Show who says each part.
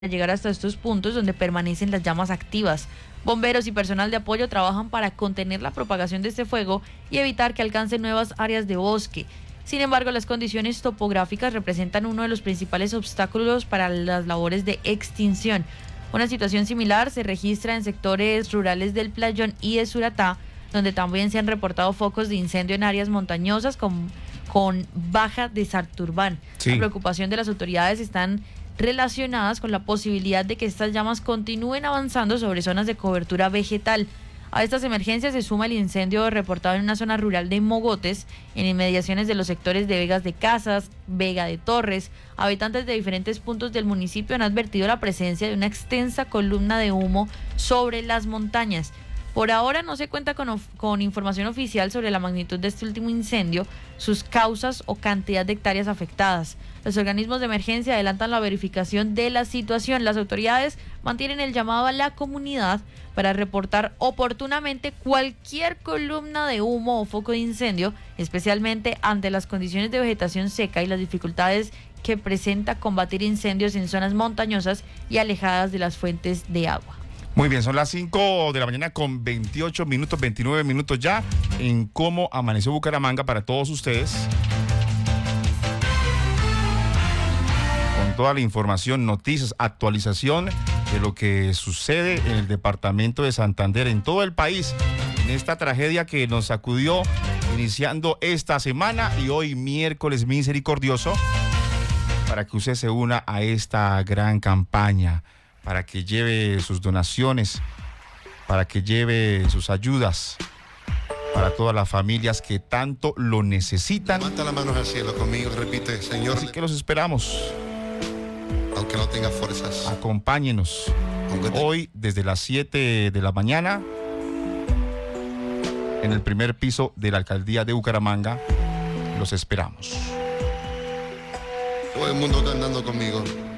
Speaker 1: llegar hasta estos puntos donde permanecen las llamas activas. Bomberos y personal de apoyo trabajan para contener la propagación de este fuego y evitar que alcance nuevas áreas de bosque. Sin embargo, las condiciones topográficas representan uno de los principales obstáculos para las labores de extinción. Una situación similar se registra en sectores rurales del Playón y de Suratá, donde también se han reportado focos de incendio en áreas montañosas con baja deserturbán.
Speaker 2: Sí.
Speaker 1: La preocupación de las autoridades están relacionadas con la posibilidad de que estas llamas continúen avanzando sobre zonas de cobertura vegetal. A estas emergencias se suma el incendio reportado en una zona rural de Mogotes, en inmediaciones de los sectores de Vegas de Casas, Vega de Torres. Habitantes de diferentes puntos del municipio han advertido la presencia de una extensa columna de humo sobre las montañas. Por ahora no se cuenta con información oficial sobre la magnitud de este último incendio, sus causas o cantidad de hectáreas afectadas. Los organismos de emergencia adelantan la verificación de la situación. Las autoridades mantienen el llamado a la comunidad para reportar oportunamente cualquier columna de humo o foco de incendio, especialmente ante las condiciones de vegetación seca y las dificultades que presenta combatir incendios en zonas montañosas y alejadas de las fuentes de agua.
Speaker 2: Muy bien, son las 5 de la mañana con 28 minutos, 29 minutos ya en Cómo Amaneció Bucaramanga para todos ustedes. Con toda la información, noticias, actualización de lo que sucede en el departamento de Santander, en todo el país, en esta tragedia que nos sacudió iniciando esta semana y hoy miércoles misericordioso, para que usted se una a esta gran campaña, para que lleve sus donaciones, para que lleve sus ayudas para todas las familias que tanto lo necesitan.
Speaker 3: Levanta las manos al cielo conmigo, repite, Señor.
Speaker 2: Así que los esperamos.
Speaker 3: Aunque no tenga fuerzas.
Speaker 2: Acompáñenos hoy desde las 7 de la mañana en el primer piso de la alcaldía de Bucaramanga. Los esperamos.
Speaker 3: Todo el mundo cantando conmigo.